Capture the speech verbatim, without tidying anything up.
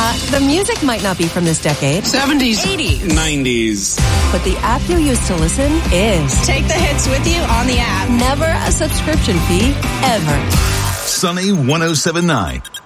Uh, the music might not be from this decade. seventies. eighties. nineties. But the app you use to listen is. Take the hits with you on the app. Never a subscription fee, ever. Sunny one oh seven point nine.